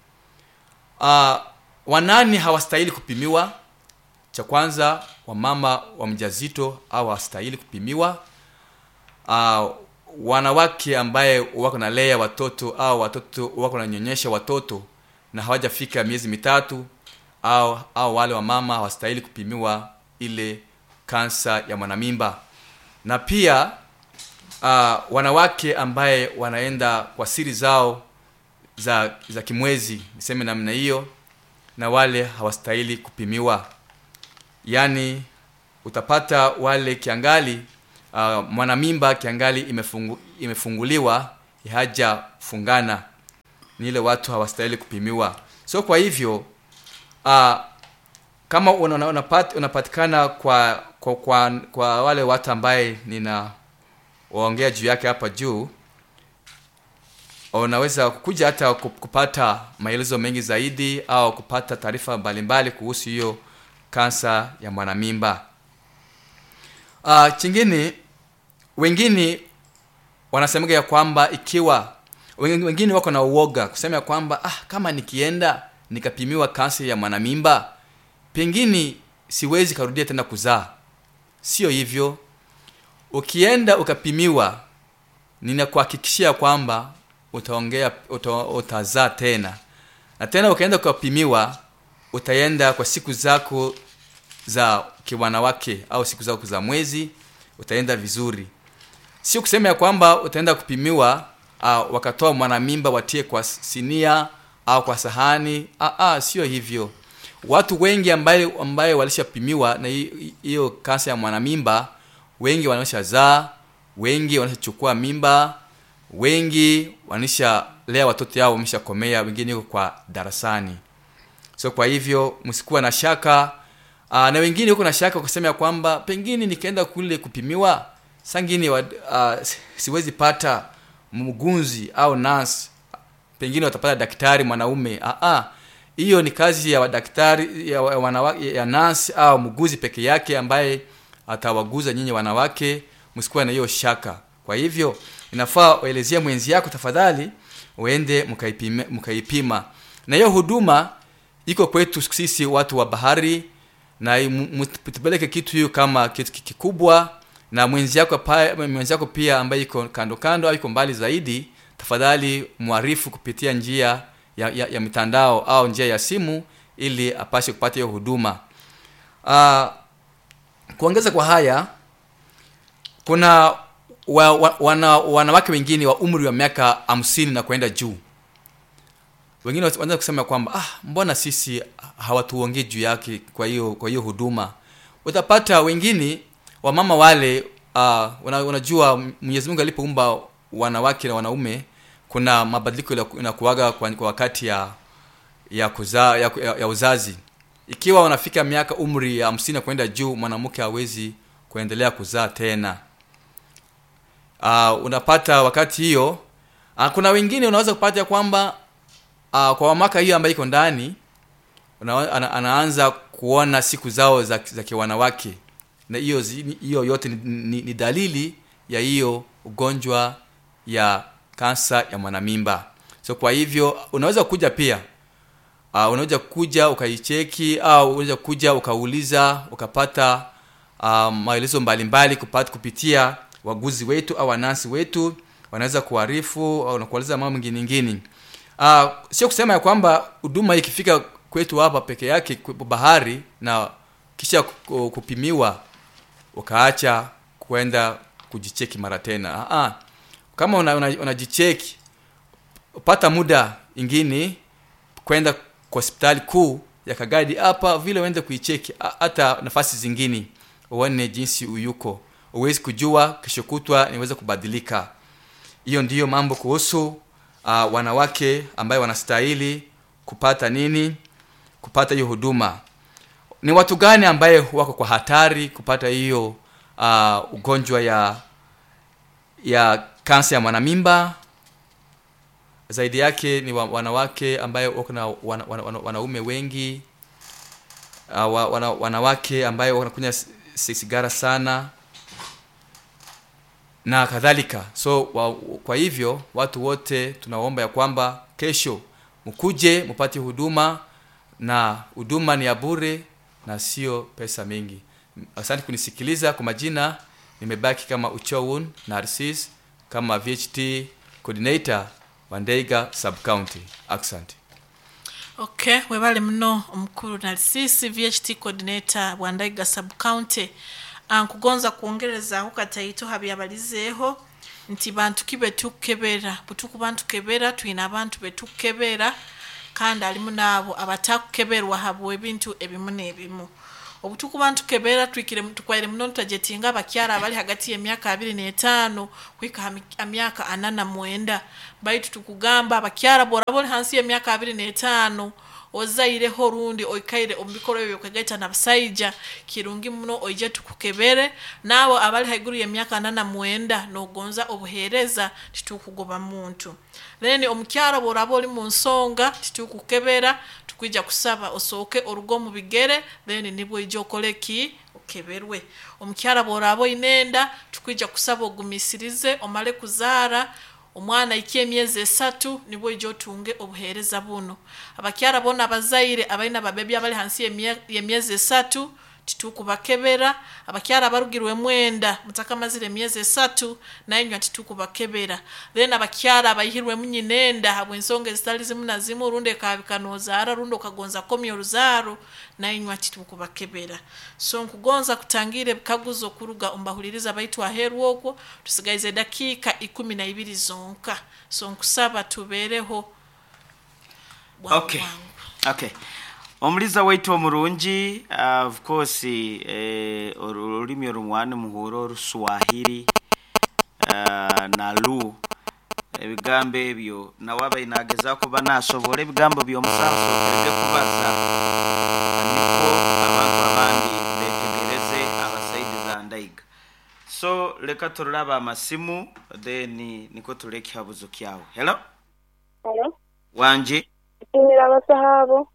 Wanani hawastahili kupimiwa? Cha kwanza, wamama wa mjazito hawastahili kupimiwa. Wanawake ambaye wako na lea watoto au watoto wako na nyonyesha watoto na hawajafika miezi 3 au wale wamama hawastahili kupimiwa ile kansa ya mwanamimba. Na pia wanawake ambaye wanaenda kwa siri zao za kimwezi, niseme namna hiyo, na wale hawastahili kupimiwa. Yani utapata wale kiangali mwanamimba kiangali imefunguliwa haja fungana, ni ile watu hawastahili kupimiwa. So kwa hivyo kama unapatikana kwa wale watu ambaye ninawaongea juu yake hapa juu, unaweza kuja hata kupata maelezo mengi zaidi au kupata taarifa mbalimbali kuhusu hiyo kansa ya mwanamimba. Chingine, wengine wanasema ya kwamba ikiwa wengine wako na uoga kusema ya kwamba kama nikienda nikapimiwa kansa ya mwanamimba pengine siwezi karudia tena kuzaa. Sio hivyo. Ukienda ukapimiwa, ninakuhakikishia kwamba utazaa tena. Na tena ukaenda ukapimiwa, utaenda kwa siku zako za kiwanawake au siku zako za mwezi, utaenda vizuri. Sio kusema ya kwamba utaenda kupimiwa wakatoa mwanamimba watie kwa sinia au kwa sahani. Sio hivyo. Watu wengi ambaye walishapimiwa na hiyo kansa ya mwanamimba, wengi wanashazaa, wengi wanachukua mimba, wengi wanashalea watoto yao wameshakomea, wengine yuko kwa darasani. So kwa hivyo msikuwa na shaka. Na wengine yuko na shaka kusema kwamba pengine nikaenda kule kupimiwa, sangine siwezi pata mgunzi au nurse, pengine watapata daktari mwanaume. Hiyo ni kazi ya daktari ya nurse au mguzi peke yake ambaye atawaguza nyinyi wanawake. Msikuwa na hiyo shaka. Kwa hivyo inafaa uelezea mwenzi yako tafadhali, uende mkaipima. Na hiyo huduma iko kwetu sisi watu wa bahari, na mtupeleke kitu hiyo kama kitu kikubwa. Na mwenzi yako pia ambaye iko kando kando au iko mbali zaidi, tafadhali muarifu kupitia njia ya mitandao au njia ya simu ili apashe kupata hiyo huduma. Kuongeza kwa haya, kuna wanawake wengine wa umri wa miaka 50 na kwenda juu. Wengine wanaanza kusema kwamba mbona sisi hawatuongee juu yake kwa hiyo huduma. Utapata wengine wamama wale unajua Mwenyezi Mungu alipoumba wanawake na wanaume, kuna mabadiliko yanakuaga kwa wakati ya kuzaa ya uzazi. Ikiwa unafika miaka umri ya 50 kwenda juu, mwanamke hawezi kuendelea kuzaa tena. Unapata wakati hiyo kuna wengine unaweza kupata kwamba kwa mwaka hiyo ambayo iko ndani anaanza kuona siku zao za kiwanawake, na hiyo yote ni dalili ya hiyo ugonjwa ya kansa ya mwanamimba. So kwa hivyo unaweza kuja pia unaweza kuja ukaicheki, au unaweza kuja ukauliza ukapata maelezo mbalimbali kupitia waguzi wetu au wanasi wetu. Wanaweza kuarifu au kueleza mambo mengine. Sio kusema ya kwamba huduma ikifika kwetu hapa peke yake bahari na kisha kupimiwa ukaacha kwenda kujicheki mara tena. Kama unajicheki, upata muda ingine kwenda kwa hospitali kuu ya Kagadi hapa vile uende kuicheki hata nafasi zingine, uone jinsi uyuko. Uwezi kujua kesho kutwa inaweza kubadilika. Hiyo ndiyo mambo kuhusu wanawake ambaye wanastahili kupata nini, kupata hiyo huduma. Ni watu gani ambaye wako kwa hatari kupata hiyo ugonjwa ya kansa ya mwanamimba? Zaidi yake ni wanawake ambaye wako na wanaume wengi, wanawake ambaye wanakunywa sigara sana na kadhalika. So kwa hivyo watu wote tunaomba ya kwamba kesho mkuje mpate huduma, na huduma ni ya bure na sio pesa mingi. Asante kunisikiliza. Kwa majina nimebaki kama Uchowun Narcis, kama VHT coordinator Wandaiga sub county. Asante. Okay, webale mno mkuru Narcis, VHT coordinator Wandaiga sub county. Kugonza kuongereza hukataito habyabalizeho nti bantu kibe tukebera butukuba ntukebera twina abantu betukebera kandi alimu nabo abatakukeberwa habwe ebintu ebimu n'ebimu obutukuba ntukebera twikire tukwaire muno tutajetinga abakyala abali hagati y'emyaka 25 kwika emyaka 49 baitu tukugamba abakyala borabole hansi y'emyaka 25 ozaireho rundi oikaire ombikoro ebyo kagaita n'abasajja kirungi muno oije tukukebere nabo abali haiguru y'emyaka 49 nogonza obuhereza titukugoba muntu leni omukyala borabole mu nsonga titukukebera tukwija kusaba osooke orugo mu bigere then nibwo ije okoleki okeberwe omukyala borabo inenda tukwija kusaba ogumisirize omale kuzaara omwana iki emyezi 3 nibwo ije otunge obuhereza buno abakyala bona abazaire abaina babebi abali hansi y'emyezi 3 titukubakebera abakyala barugirwe mwenda mutakamazire emyezi 3 nainywa titukubakebera then abakyala abayihirwe munyinenda habwe ensonga ezitali zimu na zimu runde kabikanozaara rundo kagonza komyo ruzaro nainywa titukubakebera so nkugonza kutangire bikaguzo kuruga ombahuliriza baitu aheru okwo tusigaize dakika 12 zonka so nkusaba tubereho okay omuliza waitu omurungi of course olulimi olumwane muhuro Oluswahili na Lu ebigambo ebyo nawaba inageza kuba nasobora ebigambo by'omusanso kerege kubaza niko abantu abandi betegereze abasaidi za ndaiga so leka turaba amasimu then niko tureki habuzo kyawe hello wanje imira abasahabo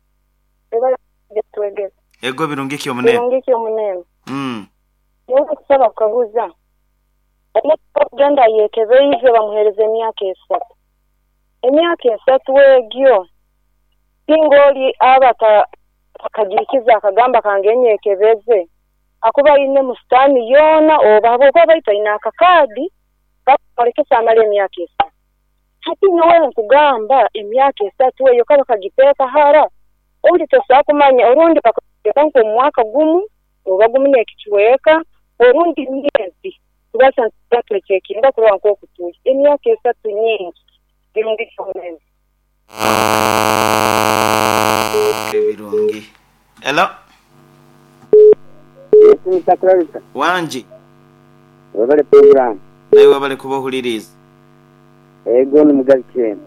ego birungiki omunene yewe kusaba kabuza genda yekebeize bamuhereze emyaka 3 wegyo ingoli abata akagikiza akagamba kangenyekebeze akuba ine mustani yona obabo kwa baita ina akakadi bakolekesa amale emyaka 3 hati nyowe nkugamba emyaka 3 eyo kaba kagipeka hara undi tosakumanya urundi bakateka nko mwaka gumu obagumu nekichweka urundi myezi tubasa ntatuchekinda kuba nko kutuye emyaka 3 nyingi birungi cyane birungi hello Sakralisa wanje wabale program nayo wabale kubohuliriza ego ni mugakene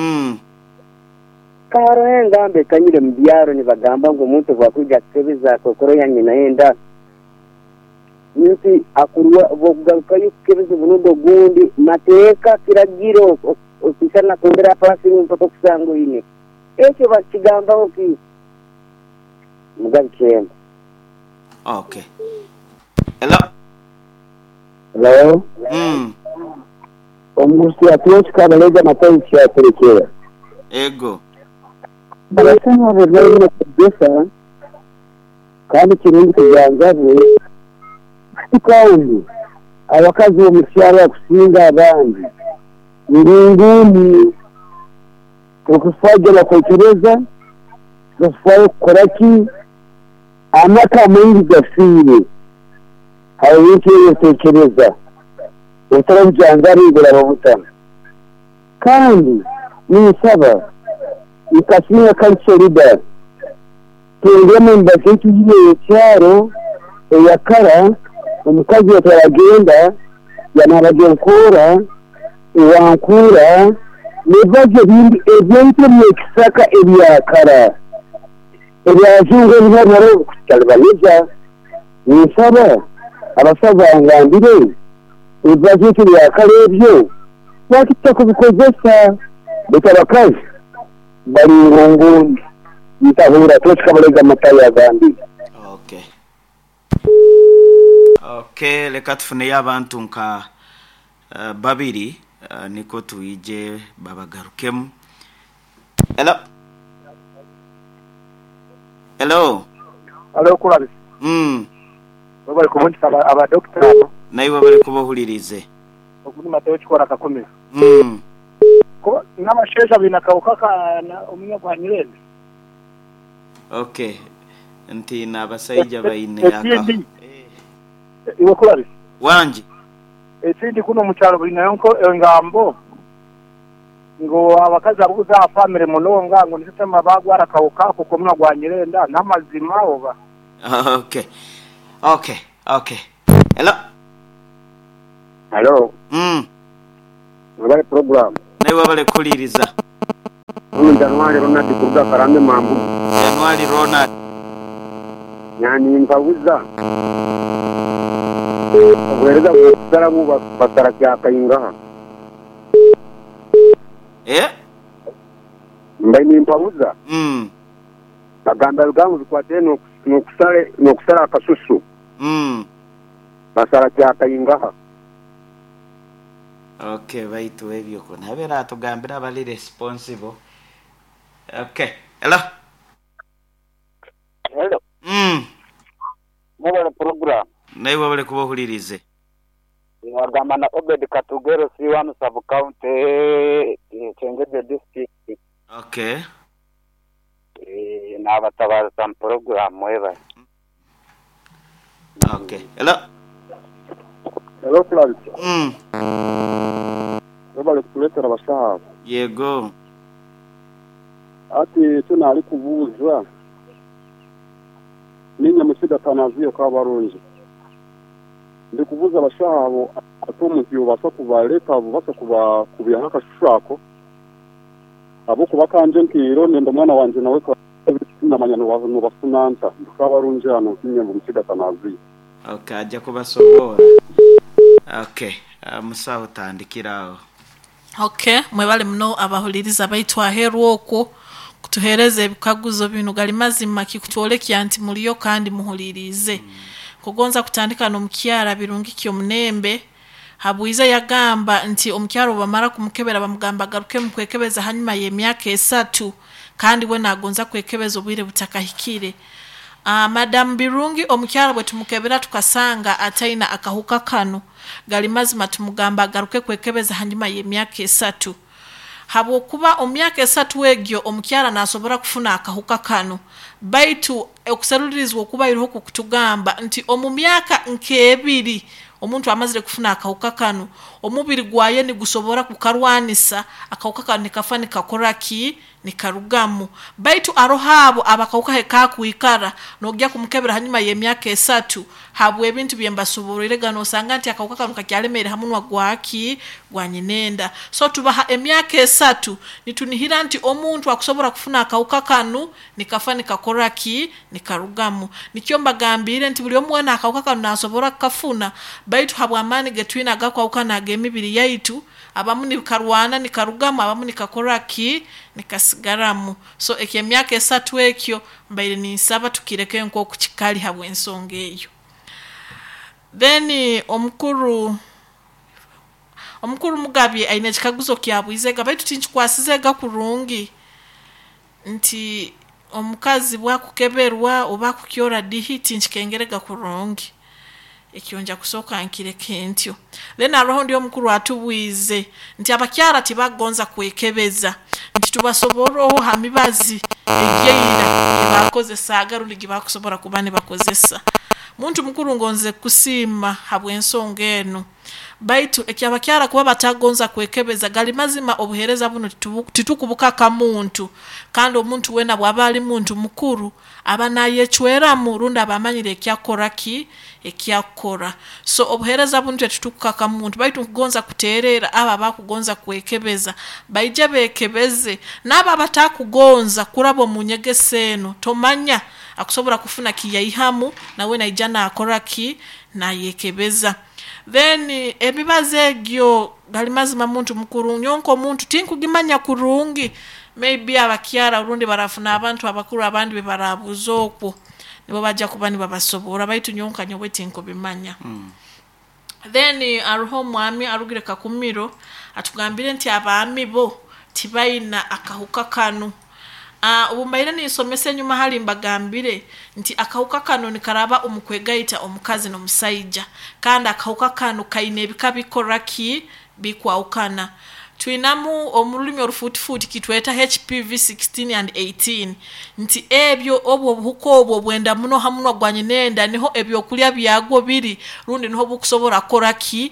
karo henda mbe kanyire mbyaro ni bagamba ngo umuntu gwakuja kebeza kokoro yanyi naenda nti akurwa bogaruka yukebeza bunundo gundi mateka kiragiro ofisana kondera pasi mpaka kusango ine ekyo bakigamba oki mugakene okay hello omusi atwese kabaleza matayi ya perekera ego barasanga bavanye kugesa kandi kirindi kujangabe kandi abakazi b'omusyaro yakusinga abandi ngunguni okufaje bakokereza bafaye koraki amaka mengi gafire aho yitekereza utarabyangabe burabutana kandi nisaba ikasinya kalserida tengeme mbaketi yiye cyaro yakara umukazi yataragenda yanaragenkora wankura nebaje bindi evento mekisaka ebyakara ebyajunge bihano kutalbaniza nisaba abasaba ngambire ebyajunge byakara ebyo wakitako bikozesa betabakazi bari ngongoni itahura twakabalega matayi agandi okay leka tufune y'abantu nka babiri niko tuije babagarukemu hello kulabi bari kuboneka aba doctor nayo bari kubohulirize okuni matayo chikora kakomeza ko n'amashesha binakawukaka na umunyagwa nyirende okay nti nabasaija baine yaka iwe kulabi wanje ekindi kuno mu kyalo bulinayo engambo ngo abakazi abuza family munonga ngo nisema bagwara akawuka ako komwa gwa Nyirenda n'amazima oba. Okay. Hello. Wabale program. Nawe wabale kuliriza. Januari Ronald kuruga Karambe Mambu. Januari Ronald. Yani mbabuza. Wereza kusara mu basara kya kayinga. Mbaye mbabuza. Baganda lugamu bikwate no kusara akasusu. Basara kya kayinga. Okay, baitu ebyo kona abera atugambira abali responsible. Okay, hello. Mobile program. Naye wabale kubohulirize. Wagamba na Obed Katugero C1 sub county Chengeje district. Okay. Na batabaza sam program weba. Okay, hello. Hello Clark. Wabale kuletera bashaha. Yego. Ati tunali kubuzwa. Ninya musida tanaziyo kabarunji. Ndikubuza abashabo atomuziyo basa kubaleka basa kubiha akashako abo kubakanje nkiro nendo mwana wanje nawe ko namanyano no basunanta ndikabarunje hano kinye mu musida tanaziyo. Okay, ajja kubasobora. Okay, musaho tandikiraho. Okay, mwebale mno abahuliriza baitwa herwoko kutuhereza ebikaguzo bino gali mazima kikutolekya anti muliyo kandi muhulirize. Kugonza kutandika no mukyara birungikyo munembe habuiza yagamba nti omukyaro bamara kumukebera bamugamba garuke mukwekebeza hanyuma y'emyaka 3 kandi we nagonza kwekebeza obwire butakahikire. Madam Birungi omukyaro bwe tumukebera tukasanga ataina akahuka kano gali mazima tumugamba garuke kwekebeza hanyuma y'emyaka 3. Habo kuba omyaka 3 wegyo omukyara nasobora kufuna akahuka kano baitu okusalulirizwa okuba iriho kutugamba nti omumyaka nkebiri omuntu amazire kufuna akahuka kano omubiri gwaye ni gusobora kukarwanisa akahuka kano nikafani kakoraki nikarugamu baitu arohabo abakahuka heka kuikara nogya kumukebera hanyuma y'emyaka 3 habo ebintu byembasoborere gano sanga nti akahuka kano kakyalemere hamunwa gwaki gwanyinenda so tubaha emyaka 3 nitunihira nti omuntu akusobora kufuna akahuka kano nikafani kakoraki nikarugamu nikyo mbagambire nti buli omwana akahuka kano nasobora kafuna baitu habo amani getwina gakwa na gemibiri yaitu abamu nikarwana nikarugamu abamu nikakoraki nikasigaramu so ekemyaka 3 ekyo mbaire nisaba tukireke nko kukikali habwe ensonga eyo. Then omukuru Mugabi aina kikaguzo kyabwizega baitu tinchikwasizega kurungi nti omukazi bwa kukeberwa oba kukyora dihi tinchikengerega kurungi ekionja kusoka nkireke ntyo. Then aroho ndio mukuru atubwize nti abakyara tibagonza kwekebeza nti tubasoboroho hamibazi egeira bakoze sagaru ligi bakusobora kubane bakozesa muntu mukuru ngonze kusima habwe ensonga eno baitu ekyabakyara kuba batagonza kwekebeza gali mazima obuhereza buno titukubuka ka muntu kandi omuntu wena bwabali muntu mukuru abanaye chwera mu runda abamanyire ekyakoraki ekyakora so obuhereza buno titukuka ka muntu baitu kugonza kuterera aba bakugonza kwekebeza baije bekebeze naba batakugonza kurabo munyegeseno tomanya akusobora kufuna kiyayihamu nawe naijana akoraki na yekebeza. Then ebibaze gyo gali mazima muntu mukuru nyonko muntu tinkugimanya kurungi maybe abakyara urundi barafuna abantu abakuru abandi bebarabuzokwo nibo bajja kubani babasobora baitu nyonka nyowe tinkubimanya. Then aruho mwami arugire kakumiro atugambire nti abami bo tibaina akahuka kanu ubumbaire ni somese nyuma hali mbagambire nti akahuka kano nikaraba omukwegaita omukazi no musaija kandi akahuka kano kaine ebikabikoraki bikwaukana twinamu omulumi orufuti kitweta HPV 16 and 18 nti ebyo obwo buhuko obwo bwenda muno hamunwa gwanyinenda niho ebyo kulya byagwo biri rundi niho bukusobora koraki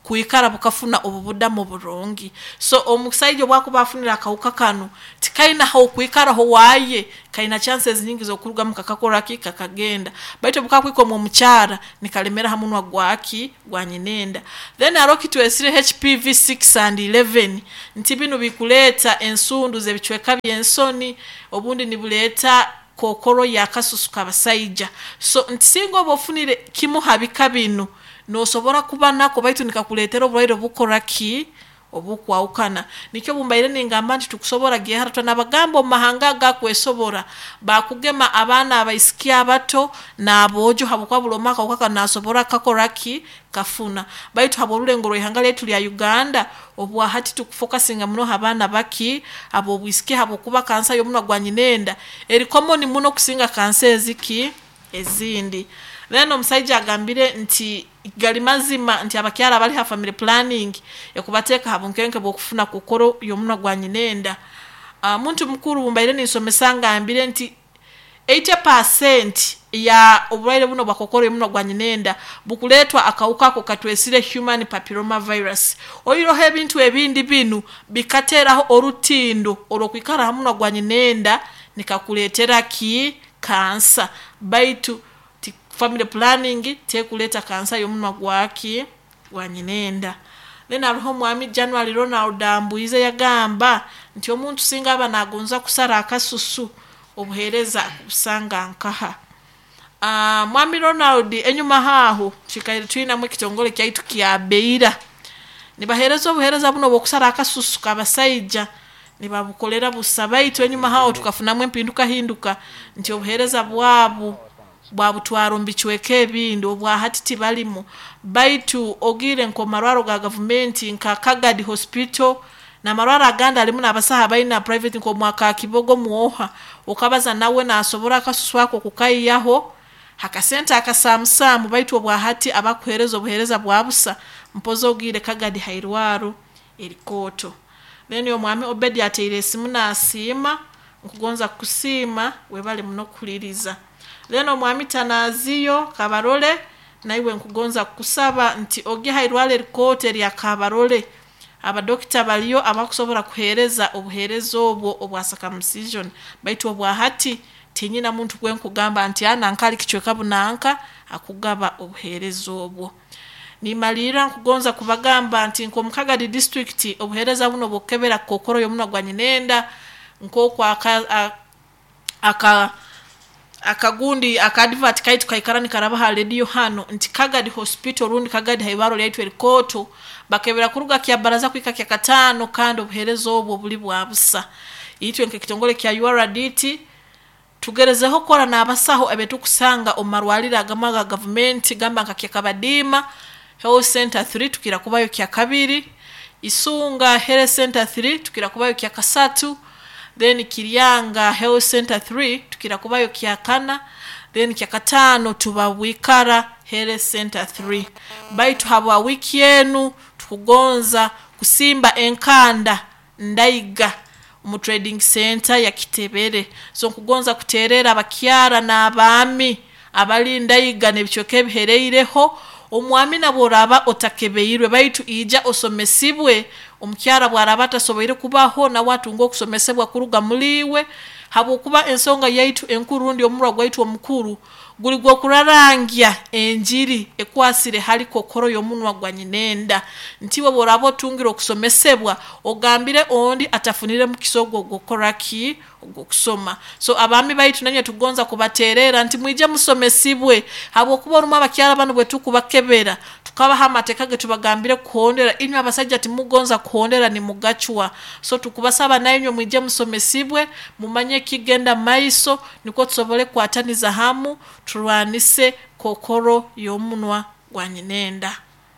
kuikara bukafuna obubudamu burungi. So omusaija bwakuba afunira akawuka kano tikaina ho kuikara ho waye kaina chances nyingi zo kuruga mukakakora kakagenda baito bukakwiko mu mchara nikalemera hamunwa gwaki gwanyinenda. Then aroki tuesire HPV 6 and 11 ntibino bikuleta ensundu zebichweka byensoni obundi nibuleta kokoro yakasusu kabasaija. So ntisingo bofunire kimu habika binu no sobora kuba nako baitu nikakuletera obulwaire bukoraki obukwawukana nikyo bumbaire ningamba nti tukusobora gihara twa nabagambo mahanga gakwesobora bakugema abana abaisikia abato nabojo habukwa bulomaka ukaka nasobora kakoraki kafuna baitu haborule ngoro ihanga letu lya Uganda obwa hati tukufokasinga muno abana baki abo bwisikia habokuba kansa yo muno gwanyinenda eri common muno kusinga kansa eziki ezindi. Then omusaija agambire nti gali mazima nti abakyala bali ha family planning yakubateka habunkenke bokufuna kokoro yomunwa gwanyinenda. Muntu mukuru bumbaire nisomesanga ambire nti 80% ya obulwaire buno bakokoro yomunwa gwanyinenda bukuletwa akawuka ko katwesire human papilloma virus. Oyiro hebintu ebindi binu bikateraho orutindo orokwikara hamunwa gwanyinenda nikakuletera ki kansa baitu family planning tekuleta kansa yomunwa gwaki gwanyinenda. Then aroho mwami January Ronald ambuize yagamba nti omuntu singa aba nagonza kusara akasusu obuhereza kusanga nkaha. Mwami Ronald enyuma haho chikaire twina mu kitongole kyaitu kya Beira nibahereza obuhereza buno bokusara akasusu kabasaija nibabukolera busabaitu enyuma haho tukafuna mwe mpinduka hinduka nti obuhereza bwabu bwabutwaro mbichweke ebindi obwa hatiti balimu baitu ogire nko marwaro ga government nka Kagadi hospital na marwaro aganda alimu nabasaha baina private nko mwaka Kibogo muoha ukabaza nawe na asobora akasusu wako kukai yaho hakasenta akasamsamu baitu obwa hati abakuhereza obuhereza bwabusa mpozo ogire Kagadi hairwaro erikoto. Then yo mwami Obedi ateire esimu na asima nkugonza kusima webale muno kuliriza. Leno mwami Tanaziyo Kabarole naiwe nkugonza kusaba nti ogi hairwale rikote lya Kabarole abadokita baliyo abakusobora kuhereza obuherezo obwo obwa circumcision baitu obwa hati tinyina muntu kwenkugamba nti ana nkali kichweka bunanka akugaba obuherezo obwo. Ni malira nkugonza kubagamba nti nko Mukagadi district obuhereza buno bokebera kokoro yomunwa gwanyinenda nko kwa akagundi akadvert kaitu kaikarani karabaha radio hano nti Kagadi hospital rundi Kagadi haibaro lyaitwe rikoto bakebera kuruga kya baraza kwika kya katano kandi obuherezo obwo buli bwabusa itwe nke kitongole kya URDT tugerezeho kora nabasaho abetukusanga omarwalira agamaga government gamba nkakya Kabadima Health Center 3 tukira kubayo kya kabiri Isunga Health Center 3 tukira kubayo kya kasatu then Kiryanga Health Center 3 tukira kubayo kya kana then kya katano tubawikara Health Center 3 baitu habwa wiki yenu tukugonza kusimba enkanda ndaiga mu trading center ya Kitebere so kugonza kuterera abakyara na abami abali ndaiga nebichoke bihereireho omwami naboraba otakebeirwe baitu ija osomesibwe omukyara bwarabata soboire kubaho na watu ngo kusomesebwa kuruga muliwe habo kuba ensonga yaitu enkurundi omurwa gwaitu omukuru guli gwo kurarangya enjiri ekwasire hali kokoro yomunwa gwanyinenda ntiwe borabo tungiro kusomesebwa ogambire ondi atafunire mu kisogo gokoraki okusoma so abami baitu nanye tugonza kubaterera nti mwije musomesibwe habo kuba ruma bakyala banu bwetu kubakebera tukaba hamatekage tubagambire kuhondera inyo abasajja timugonza kuhondera ni mugachwa so tukubasaba nayo mwije musomesibwe mumanye kigenda maiso niko tsobole kwataniza hamu turwanise kokoro yomunwa gwanyinenda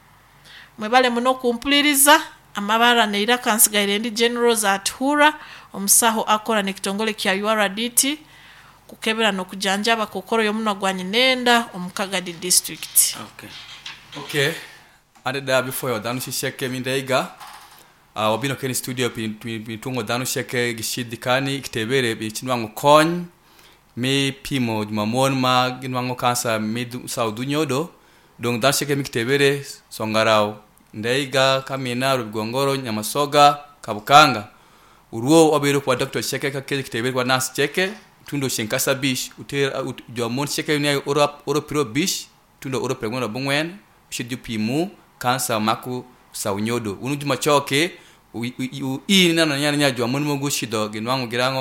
mwebale muno kumpuliriza amabara neira kansigaire ndi general za Atura omusaho akora nekitongole kya URDT kukebera no kujanjaba kokoro yomunwa gwanyinenda omukagadi district. Okay and before danu sheke mindaiga wabino keni studio pintungo danu sheke gishidikani Kitebere bichinwango kon me pimo jumamon ma ginwango kansa me saudunyodo donc danu sheke mi Kitebere songarao Ndeiga, Kamina, Rugongoro, Nyamasoga, Kabukanga. Uruo obero kwa Dr. Cheke kakeze kitebere kwa Nurse Cheke, tundo Shenkasa Bish, utera Jomon Cheke unia oro piro Bish, tundo oro pregona bungwen, shidu pimu, kansa maku saunyodo. Unujuma choke, nana nyanya Jomon Mogu shido, genwangu girango